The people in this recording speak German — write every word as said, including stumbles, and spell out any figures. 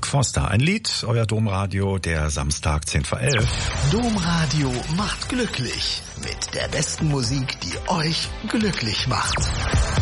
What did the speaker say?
Forster. Ein Lied, euer Domradio, der Samstag zehn vor elf. Domradio macht glücklich mit der besten Musik, die euch glücklich macht.